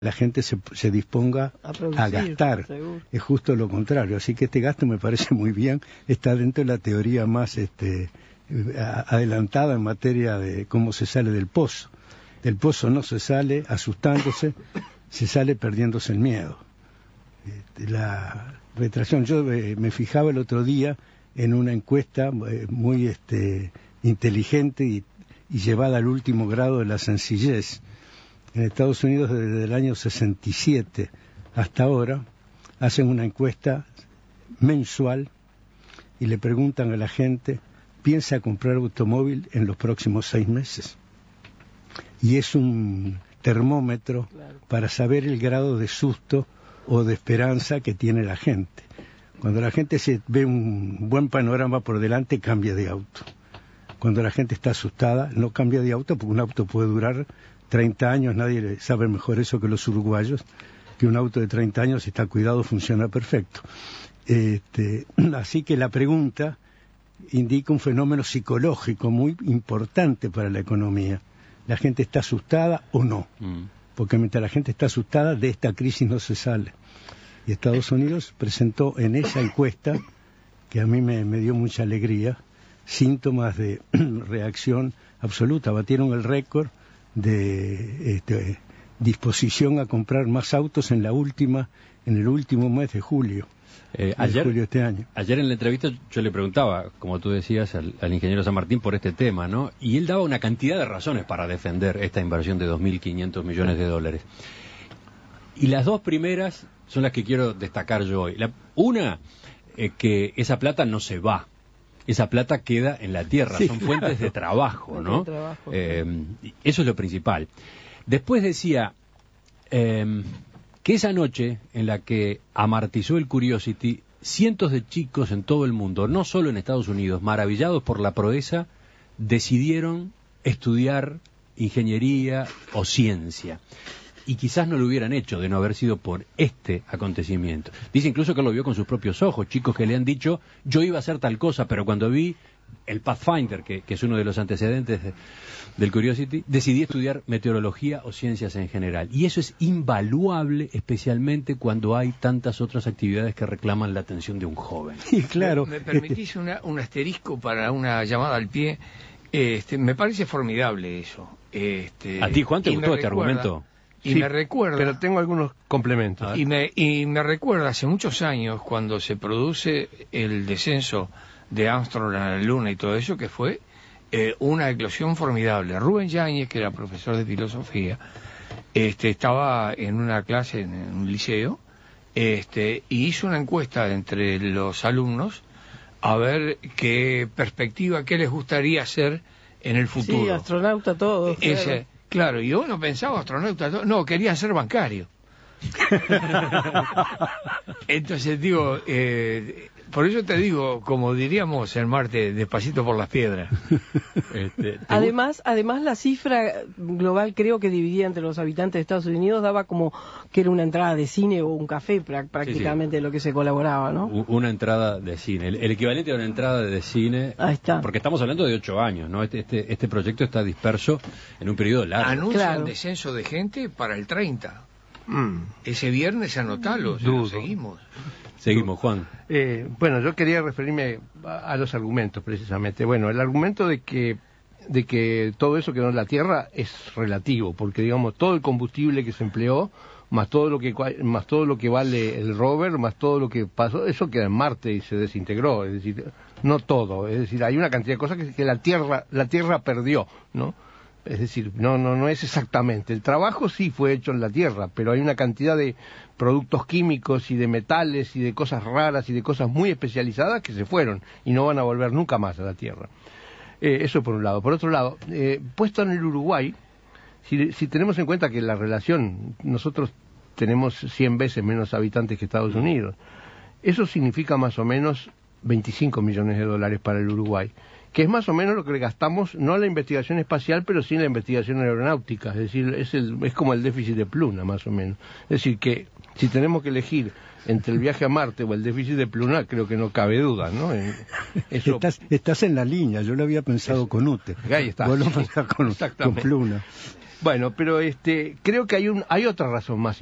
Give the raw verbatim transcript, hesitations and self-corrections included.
la gente se, se disponga a, producir, a gastar. Seguro. Es justo lo contrario. Así que este gasto me parece muy bien, está dentro de la teoría más este, adelantada en materia de cómo se sale del pozo. Del pozo no se sale asustándose, se sale perdiéndose el miedo. La retracción, yo eh, me fijaba el otro día en una encuesta eh, muy este, inteligente y, y llevada al último grado de la sencillez. En Estados Unidos, desde el año sesenta y siete hasta ahora, hacen una encuesta mensual y le preguntan a la gente, ¿piensa comprar automóvil en los próximos seis meses? Y es un termómetro claro. para saber el grado de susto o de esperanza que tiene la gente. Cuando la gente se ve un buen panorama por delante, cambia de auto. Cuando la gente está asustada, no cambia de auto, porque un auto puede durar treinta años, nadie sabe mejor eso que los uruguayos, que un auto de treinta años, si está cuidado, funciona perfecto. Este, así que la pregunta indica un fenómeno psicológico muy importante para la economía. ¿La gente está asustada o no? Mm. Porque mientras la gente está asustada, de esta crisis no se sale. Y Estados Unidos presentó en esa encuesta, que a mí me, me dio mucha alegría, síntomas de reacción absoluta. Batieron el récord de este, disposición a comprar más autos en la última, en el último mes de julio. Eh, ayer, julio de este año. Ayer en la entrevista yo le preguntaba, como tú decías, al, al ingeniero San Martín por este tema, ¿no? Y él daba una cantidad de razones para defender esta inversión de dos mil quinientos millones de dólares. Y las dos primeras son las que quiero destacar yo hoy. La, una, eh, que esa plata no se va. Esa plata queda en la tierra, sí, son claro. fuentes de trabajo, ¿no? De trabajo, eh, eso es lo principal. Después decía eh, que esa noche en la que amartizó el Curiosity, cientos de chicos en todo el mundo, no solo en Estados Unidos, maravillados por la proeza, decidieron estudiar ingeniería o ciencia. Y quizás no lo hubieran hecho de no haber sido por este acontecimiento. Dice incluso que lo vio con sus propios ojos, chicos que le han dicho, yo iba a hacer tal cosa, pero cuando vi el Pathfinder, que, que es uno de los antecedentes de, del Curiosity, decidí estudiar meteorología o ciencias en general. Y eso es invaluable, especialmente cuando hay tantas otras actividades que reclaman la atención de un joven. Sí, claro. ¿Me, me permitís una, un asterisco para una llamada al pie? Este, me parece formidable eso. Este, ¿A ti, Juan, te gustó este argumento? Y sí, me recuerda, pero tengo algunos complementos. Y me, y me recuerda hace muchos años cuando se produce el descenso de Armstrong a la Luna y todo eso, que fue eh, una eclosión formidable. Rubén Yáñez, que era profesor de filosofía, este, estaba en una clase en, en un liceo, este, y hizo una encuesta entre los alumnos a ver qué perspectiva, qué les gustaría hacer en el futuro. Sí, astronauta todos. Ese, claro. Claro, y yo no pensaba astronauta, no, querían ser bancarios. Entonces digo, eh, por eso te digo, como diríamos en Marte, despacito por las piedras. Este, además, además la cifra global, creo que dividida entre los habitantes de Estados Unidos, daba como que era una entrada de cine o un café prácticamente, sí, sí, lo que se colaboraba, ¿no? Una entrada de cine, el, el equivalente a una entrada de cine. Ahí está. Porque estamos hablando de ocho años, ¿no? Este, este, este proyecto está disperso en un periodo largo. Anuncian claro. descenso de gente para el treinta. Mm. Ese viernes anotalo, lo seguimos. Seguimos, Juan. Eh, bueno, yo quería referirme a, a los argumentos, precisamente. Bueno, el argumento de que de que todo eso quedó en la Tierra es relativo, porque digamos todo el combustible que se empleó, más todo lo que más todo lo que vale el rover, más todo lo que pasó, eso queda en Marte y se desintegró. Es decir, no todo. Es decir, hay una cantidad de cosas que, que la Tierra la Tierra perdió, ¿no? Es decir, no, no, no es exactamente. El trabajo sí fue hecho en la Tierra, pero hay una cantidad de productos químicos y de metales y de cosas raras y de cosas muy especializadas que se fueron y no van a volver nunca más a la Tierra. Eh, eso por un lado. Por otro lado, eh, puesto en el Uruguay, si, si tenemos en cuenta que la relación, nosotros tenemos cien veces menos habitantes que Estados Unidos, eso significa más o menos veinticinco millones de dólares para el Uruguay, que es más o menos lo que le gastamos, no en la investigación espacial, pero sí en la investigación aeronáutica. Es decir, es, el, es como el déficit de Pluna, más o menos. Es decir, que si tenemos que elegir entre el viaje a Marte o el déficit de Pluna, creo que no cabe duda, ¿no? Eso... Estás, estás en la línea, yo lo había pensado es... con U T E. Ahí está. Vos lo pensás con, con Pluna. Bueno, pero este, creo que hay un, hay otra razón más